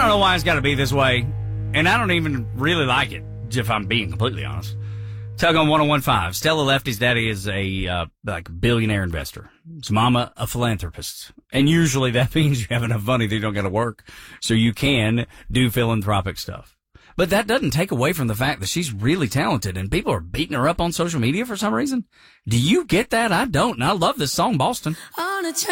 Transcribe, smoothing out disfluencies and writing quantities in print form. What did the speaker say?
don't know why it's got to be this way, and I don't even really like it, if I'm being completely honest. Tug on 101.5. Stella Lefty's daddy is a billionaire investor. His mama, a philanthropist. And usually that means you have enough money that you don't got to work, so you can do philanthropic stuff. But that doesn't take away from the fact that she's really talented, and people are beating her up on social media for some reason. Do you get that? I don't, and I love this song, Boston. On a